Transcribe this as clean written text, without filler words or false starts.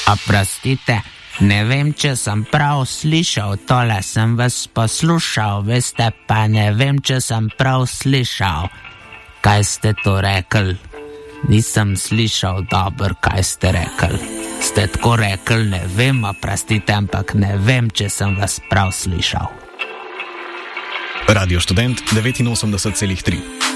Oprostite, ne vem, če sem prav slišal, tole sem vas poslušal, veste, pa ne vem, če sem prav slišal. Kaj ste to rekli? Nisem slišal dobro, kaj ste rekli. Ste tako rekli, ne vem, oprostite, ampak ne vem, če sem vas prav slišal. Radio Študent 89,3.